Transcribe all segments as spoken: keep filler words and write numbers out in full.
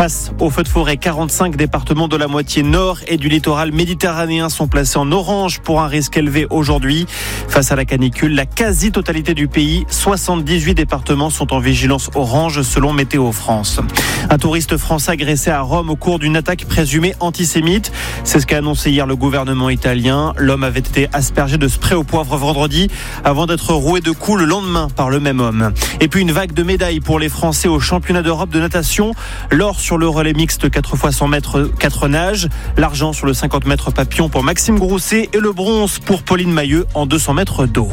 Face au feu de forêt, quarante-cinq départements de la moitié nord et du littoral méditerranéen sont placés en orange pour un risque élevé aujourd'hui. Face à la canicule, la quasi-totalité du pays, soixante-dix-huit départements sont en vigilance orange selon Météo France. Un touriste français agressé à Rome au cours d'une attaque présumée antisémite. C'est ce qu'a annoncé hier le gouvernement italien. L'homme avait été aspergé de spray au poivre vendredi avant d'être roué de coups le lendemain par le même homme. Et puis une vague de médailles pour les Français au championnat d'Europe de natation. L'or sur le relais mixte quatre fois cent mètres, quatre nages. L'argent sur le cinquante mètres papillon pour Maxime Grousset et le bronze pour Pauline Mailleux en deux cents mètres d'eau.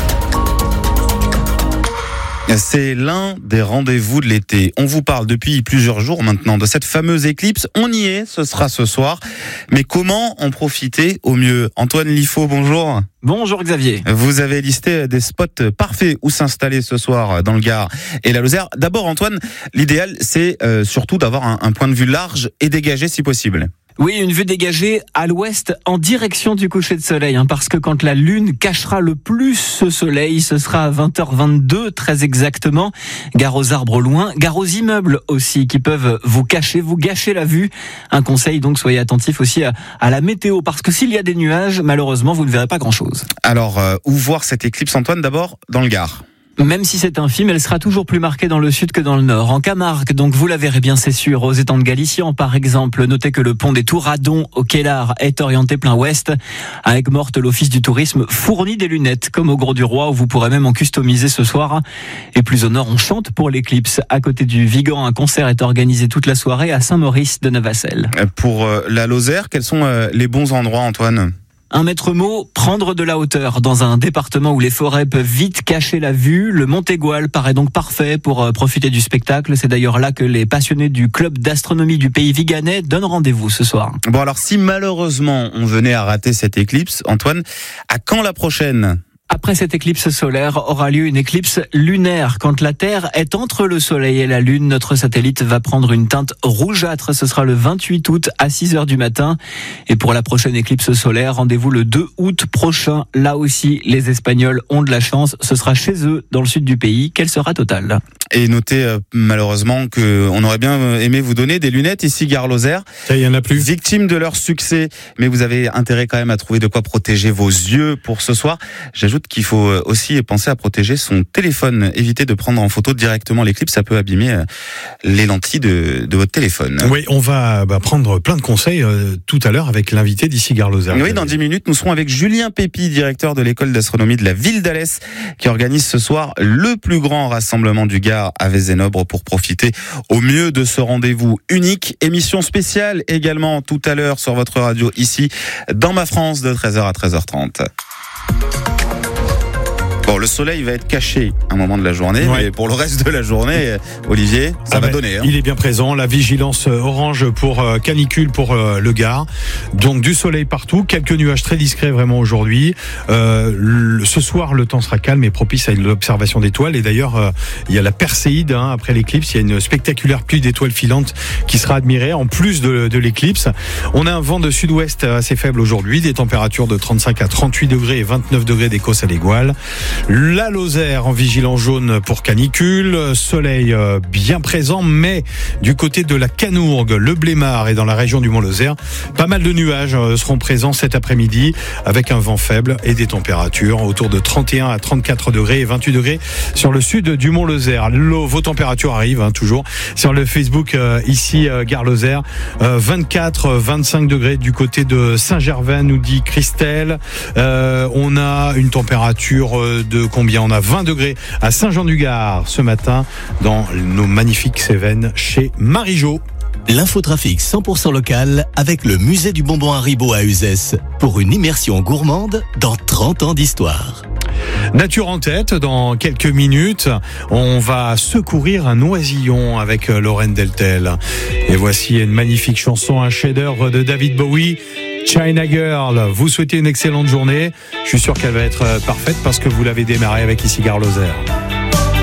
C'est l'un des rendez-vous de l'été. On vous parle depuis plusieurs jours maintenant de cette fameuse éclipse. On y est, ce sera ce soir. Mais comment en profiter au mieux ? Antoine Liffaut, bonjour. Bonjour Xavier. Vous avez listé des spots parfaits où s'installer ce soir dans le Gard et la Lozère. D'abord Antoine, l'idéal c'est euh, surtout d'avoir un, un point de vue large et dégagé si possible. Oui, une vue dégagée à l'ouest en direction du coucher de soleil, hein, parce que quand la lune cachera le plus ce soleil, ce sera à vingt heures vingt-deux très exactement. Gare aux arbres au loin, gare aux immeubles aussi qui peuvent vous cacher, vous gâcher la vue. Un conseil donc, soyez attentifs aussi à, à la météo, parce que s'il y a des nuages, malheureusement vous ne verrez pas grand-chose. Alors, euh, où voir cette éclipse Antoine ? D'abord dans le Gard. Même si c'est infime, elle sera toujours plus marquée dans le sud que dans le nord. En Camargue, donc vous la verrez bien, c'est sûr. Aux étangs de Galician, par exemple, notez que le pont des Touradons au Kellar est orienté plein ouest. À Aigues-Mortes, l'office du tourisme fournit des lunettes, comme au Gros du Roi, où vous pourrez même en customiser ce soir. Et plus au nord, on chante pour l'éclipse. À côté du Vigan, un concert est organisé toute la soirée à Saint-Maurice de Navacelles. Pour euh, la Lozère, quels sont euh, les bons endroits, Antoine ? Un maître mot, prendre de la hauteur. Dans un département où les forêts peuvent vite cacher la vue, le Montégoal paraît donc parfait pour profiter du spectacle. C'est d'ailleurs là que les passionnés du club d'astronomie du pays viganais donnent rendez-vous ce soir. Bon alors si malheureusement on venait à rater cette éclipse, Antoine, à quand la prochaine ? Après cette éclipse solaire, aura lieu une éclipse lunaire. Quand la Terre est entre le Soleil et la Lune, notre satellite va prendre une teinte rougeâtre. Ce sera le vingt-huit août à six heures du matin. Et pour la prochaine éclipse solaire, rendez-vous le deux août prochain. Là aussi, les Espagnols ont de la chance. Ce sera chez eux, dans le sud du pays. Quelle sera totale ? Et notez euh, malheureusement qu'on aurait bien aimé vous donner des lunettes ici, Gare Lozère. Ça, il y en a plus. Victime de leur succès, mais vous avez intérêt quand même à trouver de quoi protéger vos yeux pour ce soir. J'ajoute qu'il faut aussi penser à protéger son téléphone. Évitez de prendre en photo directement l'éclipse, ça peut abîmer les lentilles de, de votre téléphone. Oui, on va bah, prendre plein de conseils euh, tout à l'heure avec l'invité d'ici Gare Lozère. Oui, dans dix minutes, nous serons avec Julien Pépi, directeur de l'école d'astronomie de la ville d'Alès, qui organise ce soir le plus grand rassemblement du Gard à Vézénobre pour profiter au mieux de ce rendez-vous unique. Émission spéciale également tout à l'heure sur votre radio ici, dans Ma France, de treize heures à treize heures trente. Bon, le soleil va être caché un moment de la journée, ouais. Mais pour le reste de la journée, Olivier, ça ah va ben, donner. Hein. Il est bien présent. La vigilance orange pour euh, canicule pour euh, le Gard. Donc du soleil partout, quelques nuages très discrets vraiment aujourd'hui. Euh, le, ce soir, le temps sera calme et propice à l'observation d'étoiles. Et d'ailleurs, euh, il y a la Perséide hein, après l'éclipse. Il y a une spectaculaire pluie d'étoiles filantes qui sera admirée en plus de, de l'éclipse. On a un vent de sud-ouest assez faible aujourd'hui, des températures de trente-cinq à trente-huit degrés et vingt-neuf degrés d'Écosse à l'Égoile. La Lozère en vigilance jaune pour canicule, soleil bien présent, mais du côté de la Canourgue, le Blémard et dans la région du Mont-Lozère, pas mal de nuages seront présents cet après-midi avec un vent faible et des températures autour de trente et un à trente-quatre degrés et vingt-huit degrés sur le sud du Mont-Lozère. Vos températures arrivent hein, toujours sur le Facebook euh, ici euh, Gare Lozère, euh, vingt-quatre, vingt-cinq degrés du côté de Saint-Gervais nous dit Christelle. Euh, on a une température de combien ? On a vingt degrés à Saint-Jean-du-Gard ce matin dans nos magnifiques Cévennes chez Marie-Jo. L'infotrafic cent pour cent local avec le musée du bonbon Haribo à Uzès pour une immersion gourmande dans trente ans d'histoire. Nature en tête, dans quelques minutes, on va secourir un oisillon avec Lorraine Deltel. Et voici une magnifique chanson, un chef-d'œuvre de David Bowie, China Girl. Vous souhaitez une excellente journée. Je suis sûr qu'elle va être parfaite parce que vous l'avez démarrée avec ici Gare Lozère.